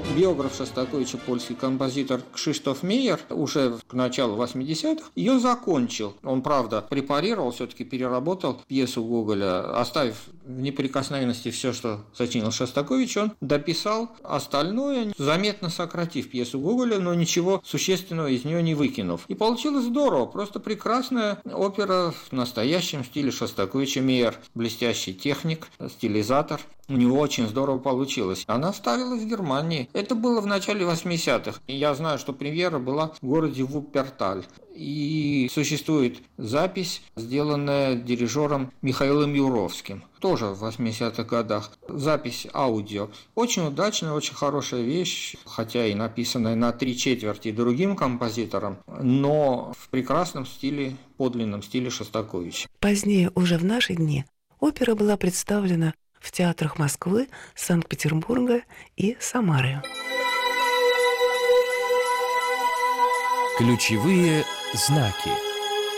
Биограф Шостаковича, польский композитор Кшиштоф Мейер, уже к началу 80-х ее закончил. Он, правда, препарировал, все-таки переработал пьесу Гоголя, оставив в неприкосновенности все, что сочинил Шостакович, он дописал остальное, заметно сократив пьесу Гоголя, но ничего существенного из нее не выкинув. И получилось здорово, просто прекрасная опера в настоящем стиле Шостаковича. Мейер блестящий техник, стилизатор. У него очень здорово получилось. Она ставилась в Германии. Это было в начале 80-х. Я знаю, что премьера была в городе Вупперталь. И существует запись, сделанная дирижером Михаилом Юровским, тоже в 80-х годах. Запись аудио. Очень удачная, очень хорошая вещь, хотя и написанная на 3/4 другим композитором, но в прекрасном стиле, подлинном стиле Шостаковича. Позднее, уже в наши дни, опера была представлена в театрах Москвы, Санкт-Петербурга и Самары. Ключевые знаки.